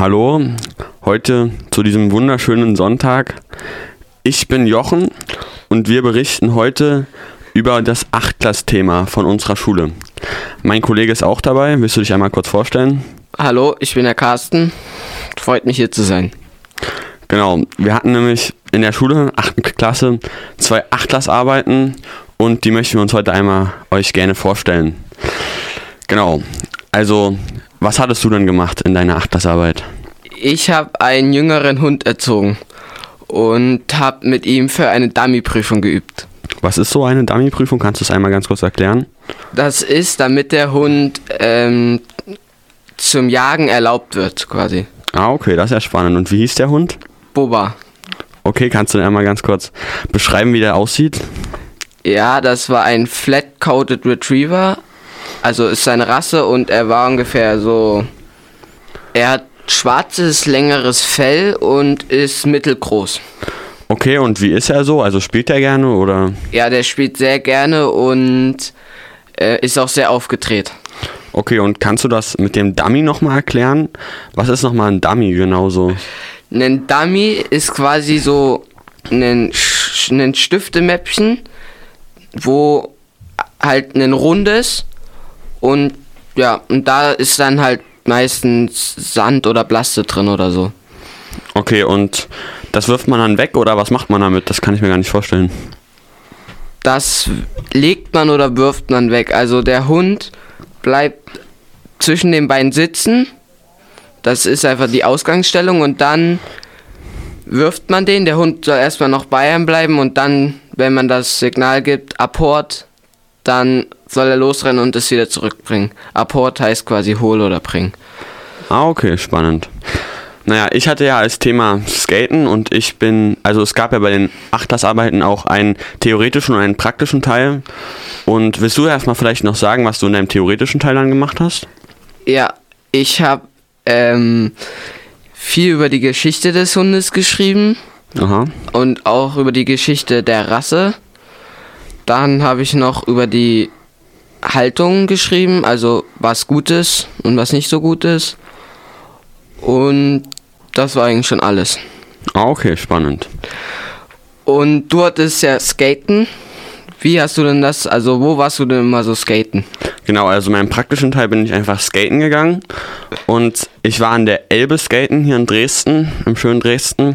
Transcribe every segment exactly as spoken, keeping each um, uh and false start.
Hallo, heute zu diesem wunderschönen Sonntag. Ich bin Jochen und wir berichten heute über das Achtklass-Thema von unserer Schule. Mein Kollege ist auch dabei. Willst du dich einmal kurz vorstellen? Hallo, ich bin der Carsten. Freut mich, hier zu sein. Genau, wir hatten nämlich in der Schule, achte Klasse, zwei Achtklassarbeiten und die möchten wir uns heute einmal euch gerne vorstellen. Genau, also was hattest du denn gemacht in deiner Achtklassarbeit? Ich habe einen jüngeren Hund erzogen und habe mit ihm für eine Dummy-Prüfung geübt. Was ist so eine Dummy-Prüfung? Kannst du es einmal ganz kurz erklären? Das ist, damit der Hund ähm, zum Jagen erlaubt wird, quasi. Ah, okay, das ist ja spannend. Und wie hieß der Hund? Boba. Okay, kannst du den einmal ganz kurz beschreiben, wie der aussieht? Ja, das war ein Flat-Coated Retriever. Also ist seine Rasse und er war ungefähr so... Er hat schwarzes, längeres Fell und ist mittelgroß. Okay, und wie ist er so? Also spielt er gerne oder? Ja, der spielt sehr gerne und äh, ist auch sehr aufgedreht. Okay, und kannst du das mit dem Dummy nochmal erklären? Was ist nochmal ein Dummy genauso? Ein Dummy ist quasi so ein, Sch- ein Stiftemäppchen, wo halt ein rundes und ja, und da ist dann halt meistens Sand oder Blaste drin oder so. Okay, und das wirft man dann weg oder was macht man damit? Das kann ich mir gar nicht vorstellen. Das legt man oder wirft man weg. Also der Hund bleibt zwischen den Beinen sitzen. Das ist einfach die Ausgangsstellung und dann wirft man den. Der Hund soll erstmal noch bei einem bleiben und dann, wenn man das Signal gibt, Apport, dann soll er losrennen und es wieder zurückbringen. Apport heißt quasi hol oder bringen. Ah, okay, spannend. Naja, ich hatte ja als Thema Skaten und ich bin, also es gab ja bei den Achtklassarbeiten auch einen theoretischen und einen praktischen Teil. Und willst du erstmal vielleicht noch sagen, was du in deinem theoretischen Teil dann gemacht hast? Ja, ich habe ähm, viel über die Geschichte des Hundes geschrieben. Aha. Und auch über die Geschichte der Rasse. Dann habe ich noch über die Haltung geschrieben, also was gut ist und was nicht so gut ist. Und das war eigentlich schon alles. Ah, okay, spannend. Und du hattest ja Skaten. Wie hast du denn das, also wo warst du denn immer so skaten? Genau, also in meinem praktischen Teil bin ich einfach skaten gegangen und ich war an der Elbe skaten hier in Dresden, im schönen Dresden.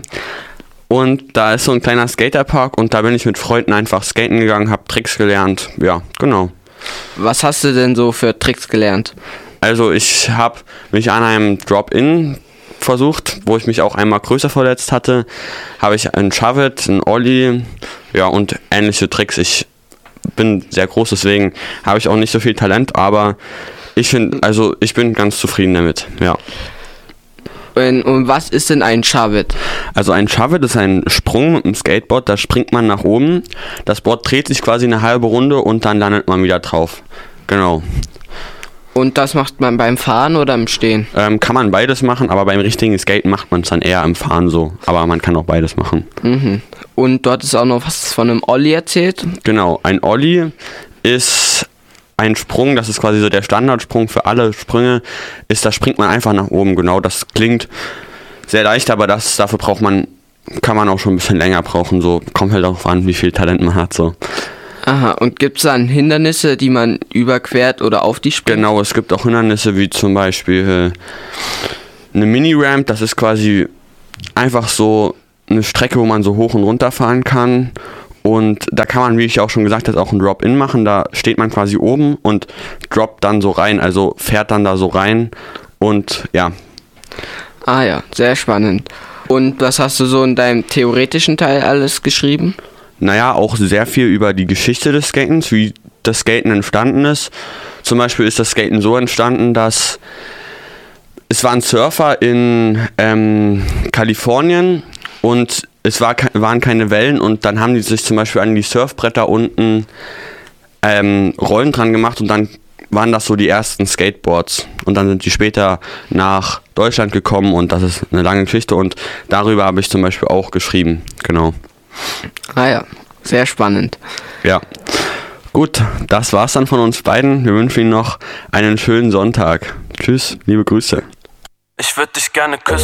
Und da ist so ein kleiner Skaterpark und da bin ich mit Freunden einfach skaten gegangen, hab Tricks gelernt. Ja, genau. Was hast du denn so für Tricks gelernt? Also ich habe mich an einem Drop-In versucht, wo ich mich auch einmal größer verletzt hatte, habe ich einen Shove-It, einen Ollie, ja und ähnliche Tricks. Ich bin sehr groß, deswegen habe ich auch nicht so viel Talent, aber ich finde, also ich bin ganz zufrieden damit, ja. Und, und was ist denn ein Shove-It? Also ein Shove-It ist ein Sprung mit dem Skateboard, da springt man nach oben, das Board dreht sich quasi eine halbe Runde und dann landet man wieder drauf. Genau. Und das macht man beim Fahren oder im Stehen? Ähm, kann man beides machen, aber beim richtigen Skaten macht man es dann eher im Fahren so. Aber man kann auch beides machen. Mhm. Und dort ist auch noch was von einem Ollie erzählt? Genau, ein Ollie ist ein Sprung, das ist quasi so der Standardsprung für alle Sprünge, ist, da springt man einfach nach oben. Genau, das klingt sehr leicht, aber das dafür braucht man, kann man auch schon ein bisschen länger brauchen. So kommt halt darauf an, wie viel Talent man hat. So. Aha, und gibt es dann Hindernisse, die man überquert oder auf die springt? Genau, es gibt auch Hindernisse wie zum Beispiel äh, eine Mini-Ramp, das ist quasi einfach so eine Strecke, wo man so hoch und runter fahren kann. Und da kann man, wie ich auch schon gesagt habe, auch ein Drop-In machen. Da steht man quasi oben und droppt dann so rein, also fährt dann da so rein und ja. Ah ja, sehr spannend. Und was hast du so in deinem theoretischen Teil alles geschrieben? Naja, auch sehr viel über die Geschichte des Skatens, wie das Skaten entstanden ist. Zum Beispiel ist das Skaten so entstanden, dass es waren Surfer in ähm, Kalifornien und es war, waren keine Wellen und dann haben die sich zum Beispiel an die Surfbretter unten ähm, Rollen dran gemacht und dann waren das so die ersten Skateboards und dann sind die später nach Deutschland gekommen und das ist eine lange Geschichte und darüber habe ich zum Beispiel auch geschrieben, genau. Ah ja, sehr spannend. Ja, gut, das war's dann von uns beiden. Wir wünschen Ihnen noch einen schönen Sonntag. Tschüss, liebe Grüße. Ich Ich würd dich gerne küssen.